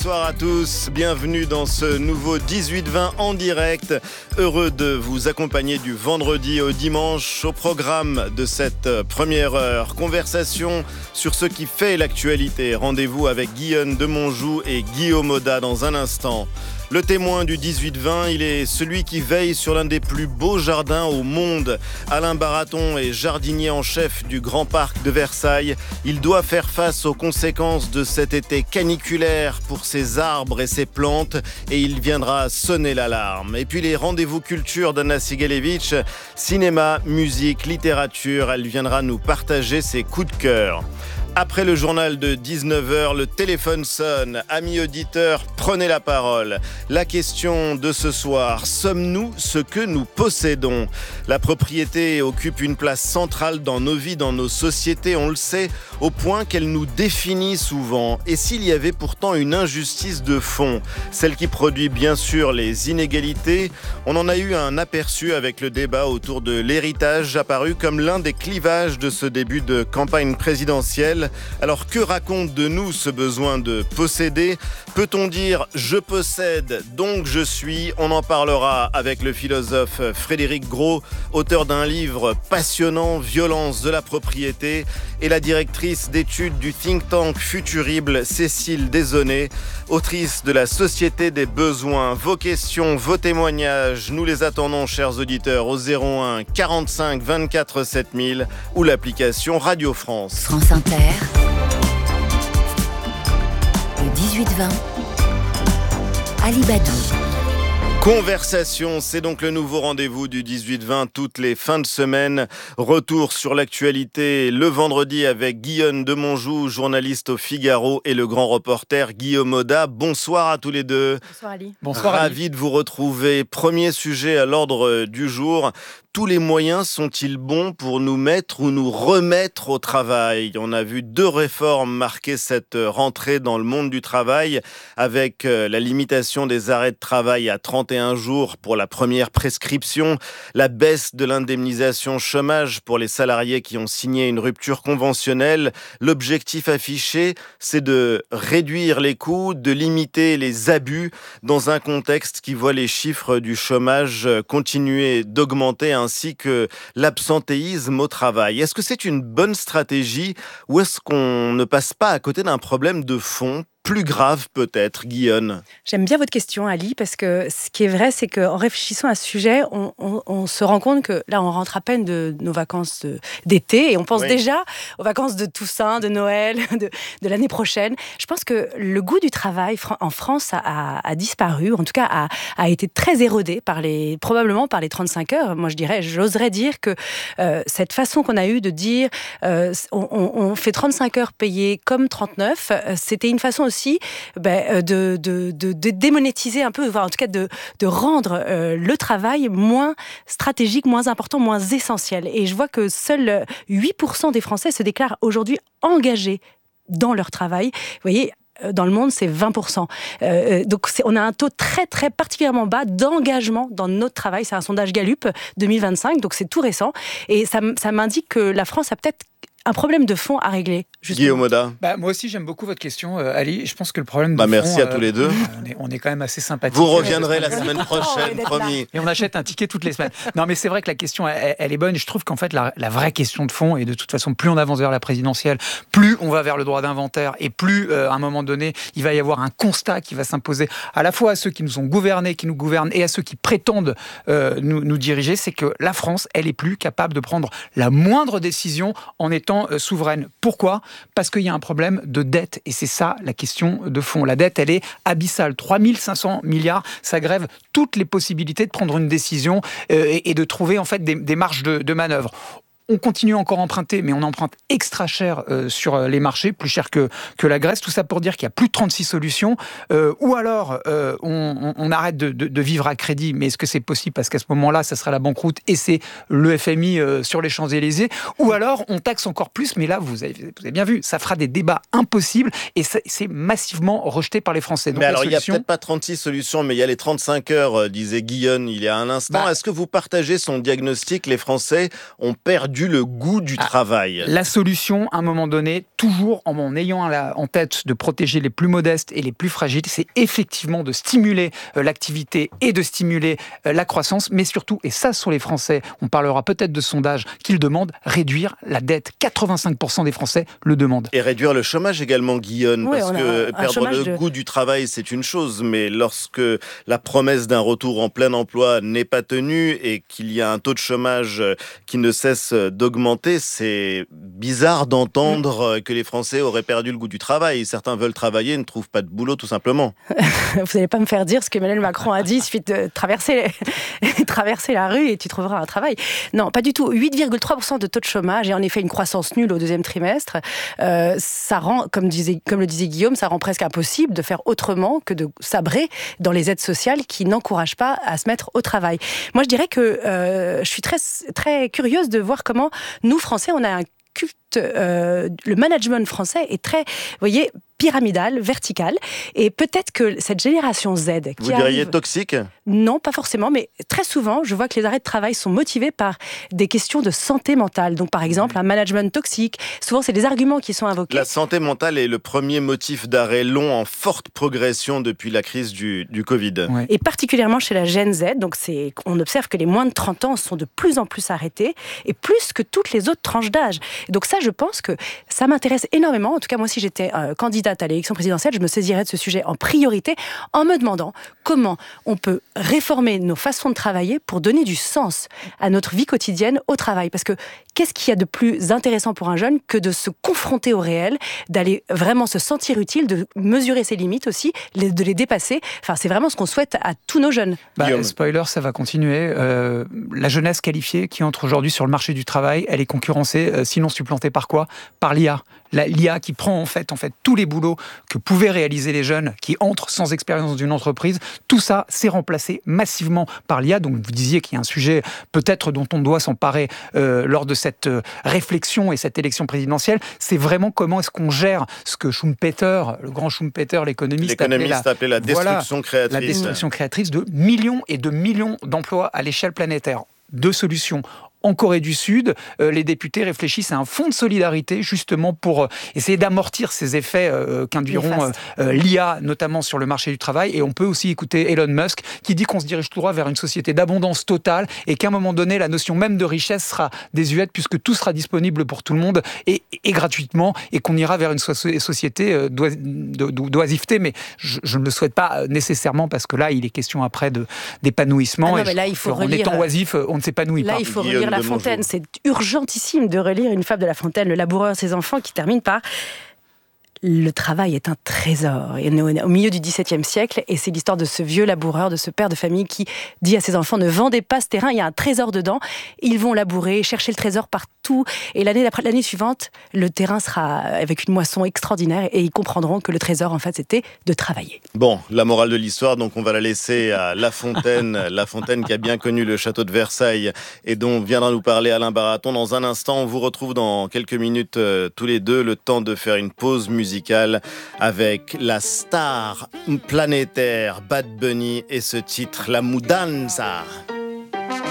bonsoir à tous, bienvenue dans ce nouveau 18-20 en direct. Heureux de vous accompagner du vendredi au dimanche au programme de cette première heure. Conversation sur ce qui fait l'actualité. Rendez-vous avec Guyonne Demonjou et Guillaume Oda dans un instant. Le témoin du 18-20, il est celui qui veille sur l'un des plus beaux jardins au monde. Alain Baraton est jardinier en chef du Grand Parc de Versailles. Il doit faire face aux conséquences de cet été caniculaire pour ses arbres et ses plantes et il viendra sonner l'alarme. Et puis les rendez-vous culture d'Anna Sigalevitch, cinéma, musique, littérature, elle viendra nous partager ses coups de cœur. Après le journal de 19h, le téléphone sonne. Amis auditeurs, prenez la parole. La question de ce soir, sommes-nous ce que nous possédons ? La propriété occupe une place centrale dans nos vies, dans nos sociétés, on le sait, au point qu'elle nous définit souvent. Et s'il y avait pourtant une injustice de fond, celle qui produit bien sûr les inégalités, on en a eu un aperçu avec le débat autour de l'héritage apparu comme l'un des clivages de ce début de campagne présidentielle. Alors que raconte de nous ce besoin de posséder ? Peut-on dire « je possède, donc je suis » ? On en parlera avec le philosophe Frédéric Gros, auteur d'un livre passionnant, Violence de la propriété, et la directrice d'études du think tank Futurible, Cécile Desaunay, autrice de La Société des besoins. Vos questions, vos témoignages, nous les attendons, chers auditeurs, au 01 45 24 7000 ou l'application Radio France. France Inter. Le 18-20, Ali Badou. Conversation, c'est donc le nouveau rendez-vous du 18-20 toutes les fins de semaine. Retour sur l'actualité le vendredi avec Guyonne Demonjou, journaliste au Figaro, et le grand reporter Guillaume Oda. Bonsoir à tous les deux. Bonsoir Ali. Bonsoir Ravi Ali. De vous retrouver. Premier sujet à l'ordre du jour. Tous les moyens sont-ils bons pour nous mettre ou nous remettre au travail ? On a vu 2 réformes marquer cette rentrée dans le monde du travail, avec la limitation des arrêts de travail à 31 jours pour la première prescription, la baisse de l'indemnisation chômage pour les salariés qui ont signé une rupture conventionnelle. L'objectif affiché, c'est de réduire les coûts, de limiter les abus dans un contexte qui voit les chiffres du chômage continuer d'augmenter, ainsi que l'absentéisme au travail. Est-ce que c'est une bonne stratégie ou est-ce qu'on ne passe pas à côté d'un problème de fond ? Plus grave peut-être, Guyonne. J'aime bien votre question, Ali, parce que ce qui est vrai, c'est qu'en réfléchissant à ce sujet, on se rend compte que là, on rentre à peine de nos vacances d'été et on pense déjà aux vacances de Toussaint, de Noël, de l'année prochaine. Je pense que le goût du travail en France a disparu, en tout cas a été très érodé probablement par les 35 heures. Moi, j'oserais dire que cette façon qu'on a eue de dire on fait 35 heures payées comme 39, c'était une façon aussi de démonétiser un peu, voire en tout cas de rendre le travail moins stratégique, moins important, moins essentiel. Et je vois que seuls 8% des Français se déclarent aujourd'hui engagés dans leur travail. Vous voyez, dans le monde, c'est 20%. Donc, on a un taux très, très particulièrement bas d'engagement dans notre travail. C'est un sondage Gallup 2025, donc c'est tout récent. Et ça m'indique que la France a peut-être un problème de fond à régler. Justement. Guillaume Oda. Moi aussi, j'aime beaucoup votre question, Ali. Je pense que le problème de fond... Merci à tous les deux. On est quand même assez sympathiques. Vous reviendrez la semaine prochaine, promis. Et on achète un ticket toutes les semaines. Non, mais c'est vrai que la question, elle est bonne. Et je trouve qu'en fait, la vraie question de fond, et de toute façon, plus on avance vers la présidentielle, plus on va vers le droit d'inventaire, et plus, à un moment donné, il va y avoir un constat qui va s'imposer à la fois à ceux qui nous ont gouvernés, qui nous gouvernent, et à ceux qui prétendent nous diriger, c'est que la France, elle est plus capable de prendre la moindre décision en étant souveraine. Pourquoi ? Parce qu'il y a un problème de dette, et c'est ça la question de fond. La dette, elle est abyssale. 3 500 milliards, ça grève toutes les possibilités de prendre une décision et de trouver en fait des marges de manœuvre. On continue encore à emprunter, mais on emprunte extra cher sur les marchés, plus cher que la Grèce. Tout ça pour dire qu'il y a plus de 36 solutions. Ou alors, on arrête de vivre à crédit. Mais est-ce que c'est possible ? Parce qu'à ce moment-là, ça sera la banqueroute et c'est le FMI sur les Champs-Élysées. Ou alors, on taxe encore plus. Mais là, vous avez bien vu, ça fera des débats impossibles et c'est massivement rejeté par les Français. Donc, mais alors, il n'y a peut-être pas 36 solutions, mais il y a les 35 heures, disait Guillaume il y a un instant. Est-ce que vous partagez son diagnostic ? Les Français ont perdu perdu le goût du travail. La solution, à un moment donné, toujours en ayant en tête de protéger les plus modestes et les plus fragiles, c'est effectivement de stimuler l'activité et de stimuler la croissance, mais surtout, et ça sur les Français, on parlera peut-être de sondages qu'ils demandent, réduire la dette. 85% des Français le demandent. Et réduire le chômage également, Guillaume, Oui, parce que perdre le goût du travail, c'est une chose, mais lorsque la promesse d'un retour en plein emploi n'est pas tenue et qu'il y a un taux de chômage qui ne cesse d'augmenter, c'est bizarre d'entendre que les Français auraient perdu le goût du travail. Certains veulent travailler et ne trouvent pas de boulot, tout simplement. Vous n'allez pas me faire dire ce qu'Emmanuel Macron a dit, il suffit de traverser la rue et tu trouveras un travail. Non, pas du tout. 8,3% de taux de chômage et en effet une croissance nulle au deuxième trimestre. Ça rend, comme le disait Guillaume, ça rend presque impossible de faire autrement que de sabrer dans les aides sociales qui n'encouragent pas à se mettre au travail. Moi, je dirais que je suis très, très curieuse de voir comment nous, Français, on a un culte. Le management français est très, vous voyez, pyramidal, vertical. Et peut-être que cette génération Z qui Vous diriez toxique ? Non, pas forcément, mais très souvent, je vois que les arrêts de travail sont motivés par des questions de santé mentale. Donc, par exemple, un management toxique. Souvent, c'est des arguments qui sont invoqués. La santé mentale est le premier motif d'arrêt long en forte progression depuis la crise du Covid. Ouais. Et particulièrement chez la Gen Z. Donc, on observe que les moins de 30 ans sont de plus en plus arrêtés et plus que toutes les autres tranches d'âge. Donc ça, je pense que ça m'intéresse énormément. En tout cas, moi, si j'étais candidate à l'élection présidentielle, je me saisirais de ce sujet en priorité en me demandant comment on peut réformer nos façons de travailler pour donner du sens à notre vie quotidienne au travail. Parce que qu'est-ce qu'il y a de plus intéressant pour un jeune que de se confronter au réel, d'aller vraiment se sentir utile, de mesurer ses limites aussi, de les dépasser. Enfin, c'est vraiment ce qu'on souhaite à tous nos jeunes. Spoiler, ça va continuer. La jeunesse qualifiée qui entre aujourd'hui sur le marché du travail, elle est concurrencée, sinon supplantée par quoi ? Par l'IA. L'IA qui prend en fait tous les boulots que pouvaient réaliser les jeunes qui entrent sans expérience dans une entreprise. Tout ça s'est remplacé massivement par l'IA. Donc vous disiez qu'il y a un sujet peut-être dont on doit s'emparer lors de cette réflexion et cette élection présidentielle. C'est vraiment comment est-ce qu'on gère ce que Schumpeter, le grand Schumpeter, l'économiste appelait la destruction créatrice. La destruction créatrice de millions et de millions d'emplois à l'échelle planétaire. Deux solutions. En Corée du Sud, les députés réfléchissent à un fonds de solidarité justement pour essayer d'amortir ces effets qu'induiront l'IA, notamment sur le marché du travail. Et on peut aussi écouter Elon Musk qui dit qu'on se dirige tout droit vers une société d'abondance totale et qu'à un moment donné, la notion même de richesse sera désuète puisque tout sera disponible pour tout le monde et gratuitement et qu'on ira vers une société d'oisiveté. Mais je ne le souhaite pas nécessairement parce que là, il est question après d'épanouissement. Ah non, mais là, il faut en étant oisif, on ne s'épanouit pas. Là, il faut relire La Fontaine. C'est urgentissime de relire une fable de La Fontaine, Le laboureur et ses enfants, qui termine par le travail est un trésor. Et on est au milieu du XVIIe siècle et c'est l'histoire de ce vieux laboureur, de ce père de famille qui dit à ses enfants ne vendez pas ce terrain, il y a un trésor dedans. Ils vont labourer, chercher le trésor partout et l'année suivante, le terrain sera avec une moisson extraordinaire et ils comprendront que le trésor en fait c'était de travailler. Bon, la morale de l'histoire, donc on va la laisser à La Fontaine, La Fontaine qui a bien connu le château de Versailles et dont viendra nous parler Alain Baraton dans un instant. On vous retrouve dans quelques minutes tous les deux, le temps de faire une pause musicale avec la star planétaire Bad Bunny et ce titre, La Mudanza.